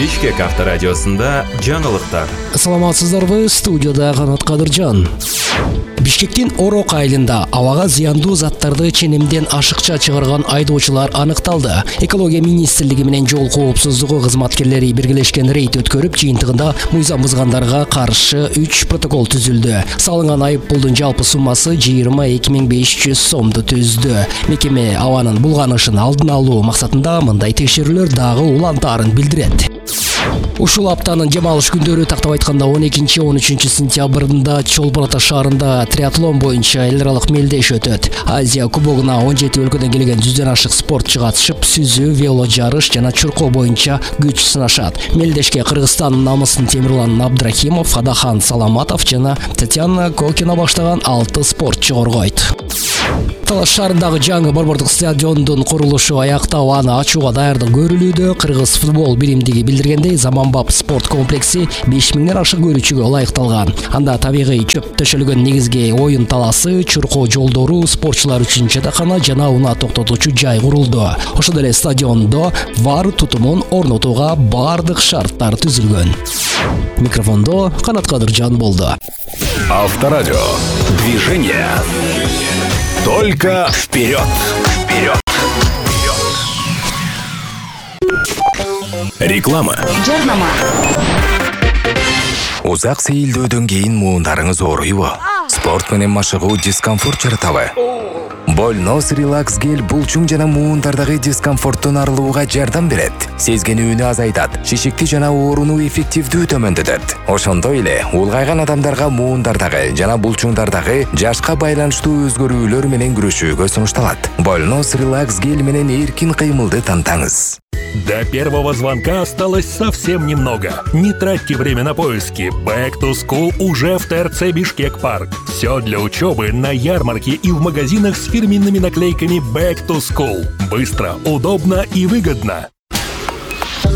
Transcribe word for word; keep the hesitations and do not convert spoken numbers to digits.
Бишкек авторадиосында жаңылыктар. Саламатсыздарбы, студияда Канат Кадыржан. Бишкектин Орок айылында абага зыяндуу заттарды ченемден ашыкча чыгарган айдоочулар аныкталды. Экология министрлиги менен жол коопсуздугу кызматкерлери биргелешкен рейд өткөрүп, жыйынтыгында мыйзам бузгандарга каршы үч протокол түзүлдү. Салынган айып пулдун жалпы суммасы жыйырма эки миң беш жүз сомду түздү. Мекеме абанын булганышын алдын алуу максатында мындай текшерүүлөр дагы улантаарын билдирет. Ушул аптанын жем алыш күндөрү тактап айтканда он экинчи он үчүнчү сентябрында Чолпон Ата шаарында триатлон боюнча эл аралык мелдеш өтөт. Азия кубогуна он жети өлкөдөн келген жүздөн ашык спортчу катышып, сүзүү, вело жарыш жана чуркоо боюнча күч сынашат. Мелдешке Кыргызстандын намысын Темирлан Абдрахимов, Адахан Саламатов жана Татьяна Кокина баштаган алты спортчу коргойт. Талаш шаарындагы жаңы борбордук стадиондун курулушу аяктап, аны ачууга даярдык көрүлүүдө. Кыргыз футбол биримдиги билдиргендей, заманбап спорт комплекси беш миңден ашык көрүүчүгө ылайыкталган. Анда табигый чөп төшөлгөн негизги оюн таласы, чуркоо жолдору, спортчулар үчүн жатакана жана унаа токтотуучу жай курулду. Ошондой эле стадиондо вар тутумун орнотууга бардык шарттар түзүлгөн. Микрофондо Канат Кадыржан болду. Авторадио. Движение. Только вперед! Вперед! Реклама. Жарнама. Узак сейилдөөдөн кийин муундарыңыз ооруйбу? Спорт менен машыгуу дискомфорт жаратабы? Больнос релакс гель булчуң жана муундардагы дискомфорттун арылууга жардам берет. Сезгенүүнү азайтат, шишикти жана ооруну эффективдүү төмөндөтөт. Ошондой эле улгайган адамдарга муундардагы жана булчуңдардагы жашка байланыштуу өзгөрүүлөр менен күрөшүүгө сунушталат. Больнос релакс гель менен эркин кыймылды тантаңыз. До первого звонка осталось совсем немного. Не тратьте время на поиски. Back to School уже в ТРЦ Бишкек Парк. Все для учебы на ярмарке и в магазинах с фирменными наклейками Back to School. Быстро, удобно и выгодно.